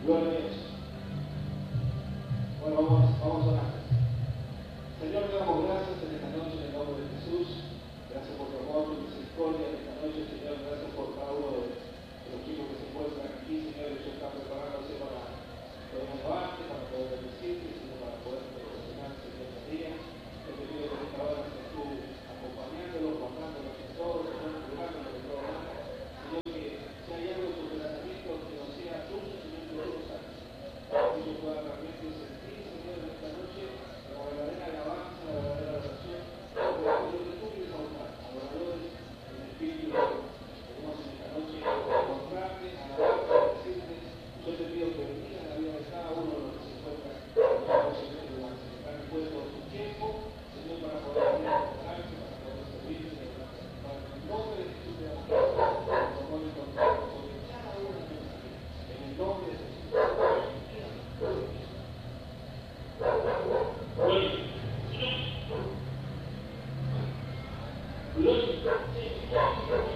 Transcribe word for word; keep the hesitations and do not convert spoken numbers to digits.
Gloria a Dios. Bueno, vamos, vamos a orar. Señor, te damos gracias en esta noche en el nombre de Jesús. Gracias por tu amor, tu misericordia en esta noche, Señor. Gracias por cada uno de, de los chicos que se encuentran aquí, Señor. Ellos están preparándose para poder alabarte, para poder bendecirte, Señor, para poder profesionar, Señor, este día. Yo te pido que esta hora seas tú acompañándolos, guardándolos en todo, Señor, cuidándolos de todo mal. Señor, que si hay algo en sus pensamientos que no sea tuyo, Señor, que tú lo sabes. Que ellos puedan realmente sentir, Señor, en esta noche la verdadera alabanza, la verdadera oración, lo que tú quieres buscar, adoradores en espíritu y en verdad. Tenemos en esta noche encontrarte, alabarte, decirte. Yo te pido que bendiga la vida de cada uno de los que se encuentran en este lugar, que están dispuestos su tiempo, Señor, para poder encontrarse, para poder servir, Señor. Para que el nombre de Jesús te damos gracias, por amor y control sobre cada uno de nuestras vidas. En el nombre de Jesús. Gloria. Gloria.